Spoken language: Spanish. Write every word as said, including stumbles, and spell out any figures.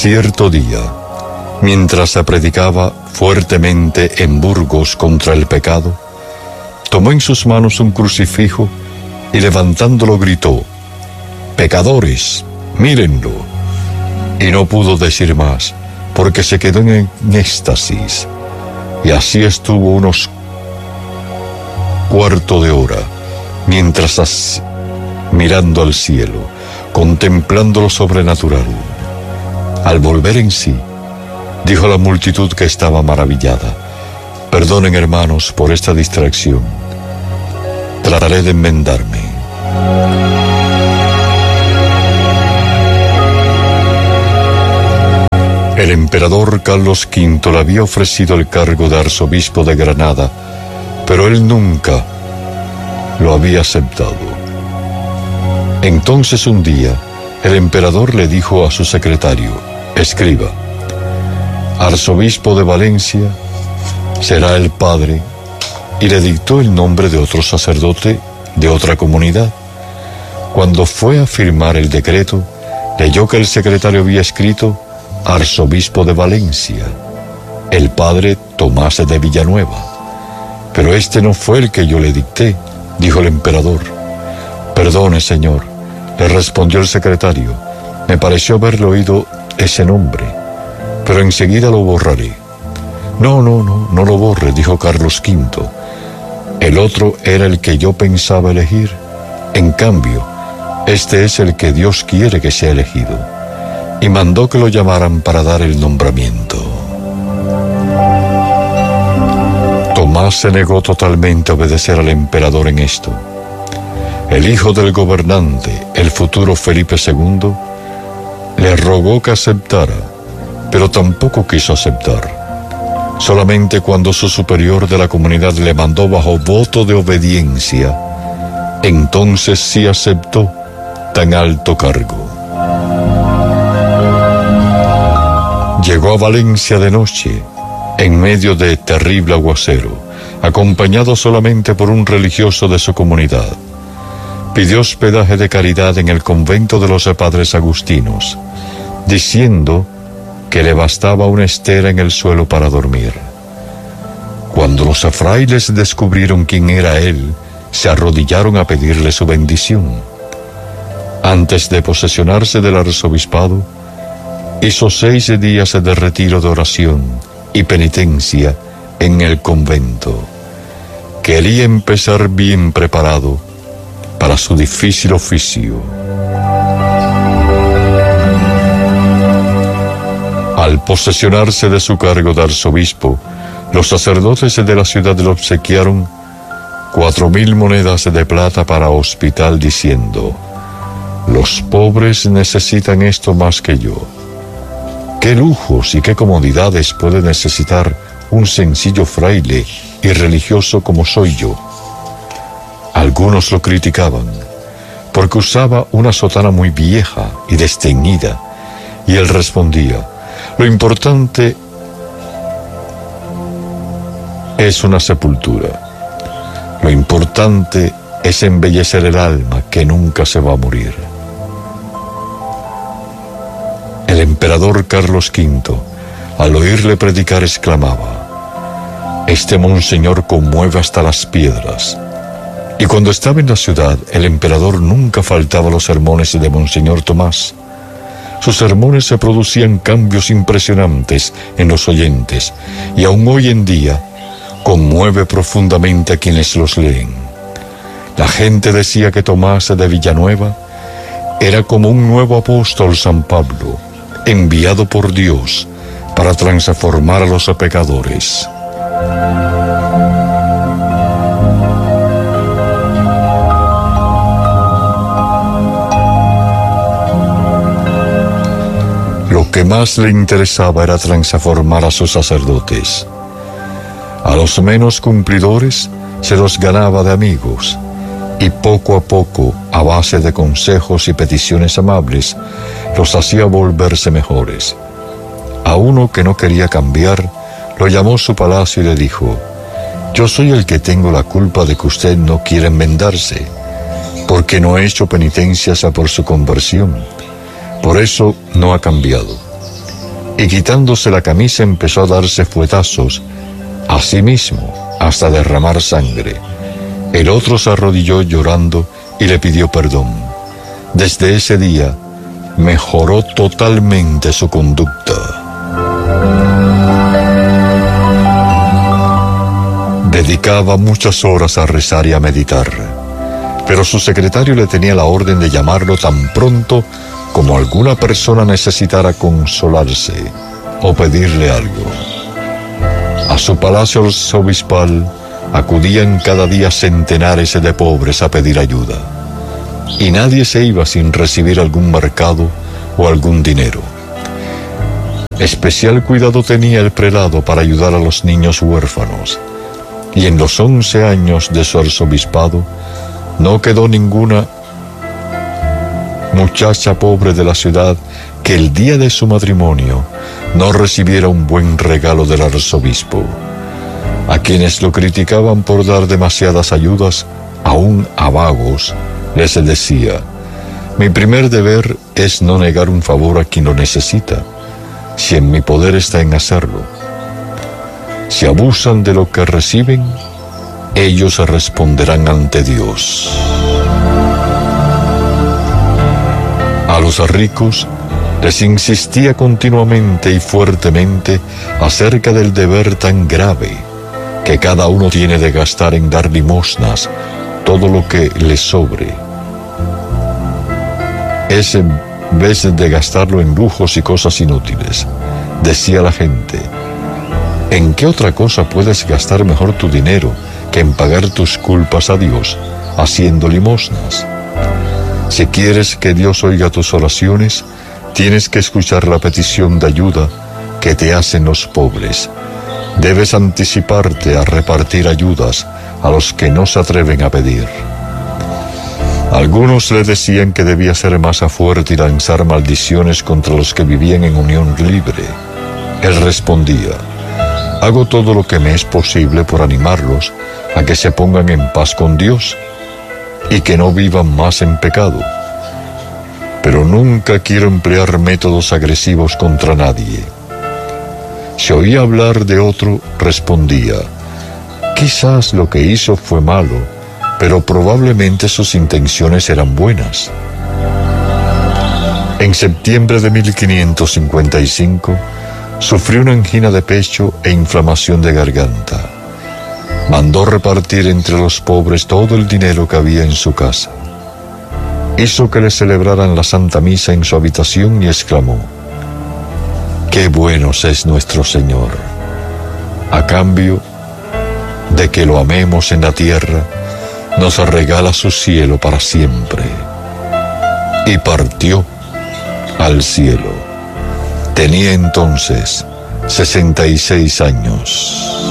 Cierto día, mientras se predicaba fuertemente en Burgos contra el pecado, tomó en sus manos un crucifijo y levantándolo gritó: «Pecadores, mírenlo». Y no pudo decir más, porque se quedó en éxtasis. Y así estuvo unos cuarto de hora, mientras así, mirando al cielo, contemplando lo sobrenatural. Al volver en sí, dijo a la multitud que estaba maravillada: «Perdonen, hermanos, por esta distracción. Trataré de enmendarme». El emperador Carlos quinto le había ofrecido el cargo de arzobispo de Granada, pero él nunca lo había aceptado. Entonces un día, el emperador le dijo a su secretario: «Escriba, arzobispo de Valencia será el padre», y le dictó el nombre de otro sacerdote de otra comunidad. Cuando fue a firmar el decreto, leyó que el secretario había escrito: «Arzobispo de Valencia, el padre Tomás de Villanueva». «Pero este no fue el que yo le dicté», dijo el emperador. «Perdone, señor», le respondió el secretario, «me pareció haberle oído ese nombre, pero enseguida lo borraré». «No, no, no, no lo borre», dijo Carlos quinto. «El otro era el que yo pensaba elegir. En cambio, este es el que Dios quiere que sea elegido». Y mandó que lo llamaran para dar el nombramiento. Tomás se negó totalmente a obedecer al emperador en esto. El hijo del gobernante, el futuro Felipe segundo, le rogó que aceptara, pero tampoco quiso aceptar. Solamente cuando su superior de la comunidad le mandó bajo voto de obediencia, entonces sí aceptó tan alto cargo. Llegó a Valencia de noche, en medio de terrible aguacero, acompañado solamente por un religioso de su comunidad. Pidió hospedaje de caridad en el convento de los padres agustinos, diciendo que le bastaba una estera en el suelo para dormir. Cuando los frailes descubrieron quién era él, se arrodillaron a pedirle su bendición. Antes de posesionarse del arzobispado, hizo seis días de retiro de oración y penitencia en el convento. Quería empezar bien preparado para su difícil oficio. Al posesionarse de su cargo de arzobispo, los sacerdotes de la ciudad le obsequiaron cuatro mil monedas de plata para hospital, diciendo: «Los pobres necesitan esto más que yo». ¿Qué lujos y qué comodidades puede necesitar un sencillo fraile y religioso como soy yo? Algunos lo criticaban, porque usaba una sotana muy vieja y desteñida, y él respondía: «Lo importante es una sepultura. Lo importante es embellecer el alma, que nunca se va a morir». El emperador Carlos quinto, al oírle predicar, exclamaba: «Este monseñor conmueve hasta las piedras». Y cuando estaba en la ciudad, el emperador nunca faltaba a los sermones de monseñor Tomás. Sus sermones se producían cambios impresionantes en los oyentes, y aún hoy en día conmueve profundamente a quienes los leen. La gente decía que Tomás de Villanueva era como un nuevo apóstol San Pablo, enviado por Dios para transformar a los pecadores. Lo que más le interesaba era transformar a sus sacerdotes. A los menos cumplidores se los ganaba de amigos, y poco a poco, a base de consejos y peticiones amables, los hacía volverse mejores. A uno que no quería cambiar, lo llamó a su palacio y le dijo: «Yo soy el que tengo la culpa de que usted no quiera enmendarse, porque no he hecho penitencias por su conversión. Por eso no ha cambiado. y quitándose la camisa empezó a darse fuetazos a sí mismo hasta derramar sangre. El otro se arrodilló llorando y le pidió perdón. Desde ese día mejoró totalmente su conducta. Dedicaba muchas horas a rezar y a meditar, pero su secretario le tenía la orden de llamarlo tan pronto como alguna persona necesitara consolarse o pedirle algo. A su palacio arzobispal acudían cada día centenares de pobres a pedir ayuda, y nadie se iba sin recibir algún mercado o algún dinero. Especial cuidado tenía el prelado para ayudar a los niños huérfanos, y en los once años de su arzobispado no quedó ninguna muchacha pobre de la ciudad que el día de su matrimonio no recibiera un buen regalo del arzobispo. A quienes lo criticaban por dar demasiadas ayudas, aún a vagos, les decía: mi primer deber es no negar un favor a quien lo necesita, si en mi poder está en hacerlo. Si abusan de lo que reciben, ellos responderán ante Dios. A los ricos les insistía continuamente y fuertemente acerca del deber tan grave que cada uno tiene de gastar en dar limosnas todo lo que les sobre. Es en vez de gastarlo en lujos y cosas inútiles. Decía la gente: ¿en qué otra cosa puedes gastar mejor tu dinero que en pagar tus culpas a Dios haciendo limosnas? Si quieres que Dios oiga tus oraciones, tienes que escuchar la petición de ayuda que te hacen los pobres. Debes anticiparte a repartir ayudas a los que no se atreven a pedir. Algunos le decían que debía ser más fuerte y lanzar maldiciones contra los que vivían en unión libre. Él respondía: hago todo lo que me es posible por animarlos a que se pongan en paz con Dios y que no vivan más en pecado. Pero nunca quiero emplear métodos agresivos contra nadie. Si oía hablar de otro, respondía: quizás lo que hizo fue malo, pero probablemente sus intenciones eran buenas. En septiembre de mil quinientos cincuenta y cinco, sufrió una angina de pecho e inflamación de garganta. Mandó repartir entre los pobres todo el dinero que había en su casa. Hizo que le celebraran la Santa Misa en su habitación y exclamó: ¡qué buenos es nuestro Señor! A cambio de que lo amemos en la tierra, nos regala su cielo para siempre. Y partió al cielo. Tenía entonces sesenta y seis años.